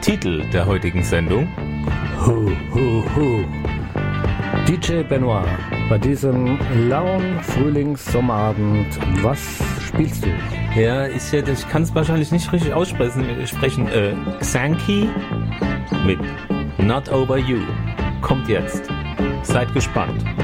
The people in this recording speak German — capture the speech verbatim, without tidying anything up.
Titel der heutigen Sendung? Hu, hu, hu. D J Benoit, bei diesem lauen Frühlings-Sommerabend, was spielst du? Ja, ich, ich kann es wahrscheinlich nicht richtig aussprechen. Sprechen, äh, Xanki mit Not Over You. Kommt jetzt. Seid gespannt.